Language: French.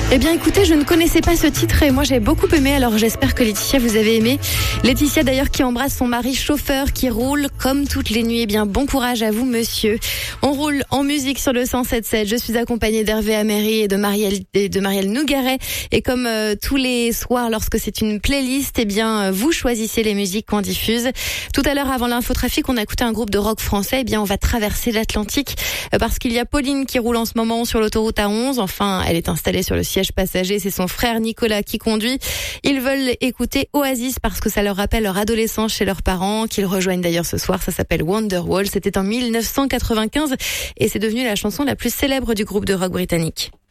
Eh bien écoutez, je ne connaissais pas ce titre et moi j'ai beaucoup aimé, alors j'espère que Laetitia vous avez aimé. Laetitia d'ailleurs qui embrasse son mari chauffeur qui roule comme toutes les nuits. Eh bien bon courage à vous monsieur. On roule en musique sur le 107.7. Je suis accompagnée d'Hervé Améry et de Marielle Nougaret. Et comme tous les soirs lorsque c'est une playlist, eh bien vous choisissez les musiques qu'on diffuse. Tout à l'heure avant l'infotrafic, on a écouté un groupe de rock français. Eh bien on va traverser l'Atlantique parce qu'il y a Pauline qui roule en ce moment sur l'autoroute A11. Enfin, elle est installée sur le siège passager, c'est son frère Nicolas qui conduit. Ils veulent écouter Oasis parce que ça leur rappelle leur adolescence chez leurs parents, qu'ils rejoignent d'ailleurs ce soir. Ça s'appelle Wonderwall. C'était en 1995 et c'est devenu la chanson la plus célèbre du groupe de rock britannique.